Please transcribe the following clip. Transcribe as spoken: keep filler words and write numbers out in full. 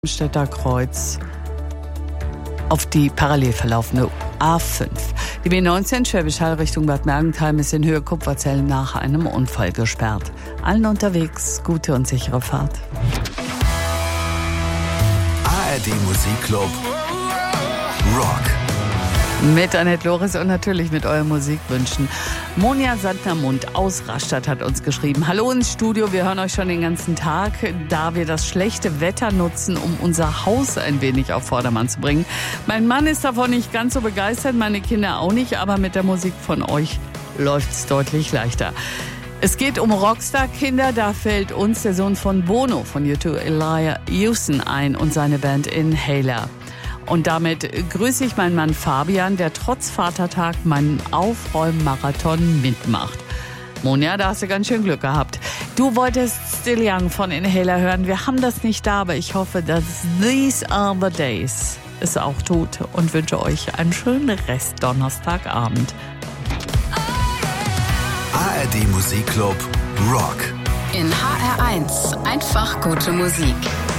Städter Kreuz auf die parallel verlaufende A fünf. Die B neunzehn Schwäbisch Hall Richtung Bad Mergentheim ist in Höhe Kupferzell nach einem Unfall gesperrt. Allen unterwegs gute und sichere Fahrt. A R D Musikclub Rock. Mit Annette Loris und natürlich mit euren Musikwünschen. Monja Sandner-Mund aus Rastatt hat uns geschrieben: Hallo ins Studio, wir hören euch schon den ganzen Tag, da wir das schlechte Wetter nutzen, um unser Haus ein wenig auf Vordermann zu bringen. Mein Mann ist davon nicht ganz so begeistert, meine Kinder auch nicht, aber mit der Musik von euch läuft's deutlich leichter. Es geht um Rockstar-Kinder, da fällt uns der Sohn von Bono von U zwei, Elijah Houston, ein und seine Band Inhaler. Und damit grüße ich meinen Mann Fabian, der trotz Vatertag meinen Aufräummarathon mitmacht. Monja, da hast du ganz schön Glück gehabt. Du wolltest Still Young von Inhaler hören. Wir haben das nicht da, aber ich hoffe, dass These Are the Days es auch tut und wünsche euch einen schönen Rest Donnerstagabend. A R D Musikclub Rock. In H R eins. Einfach gute Musik.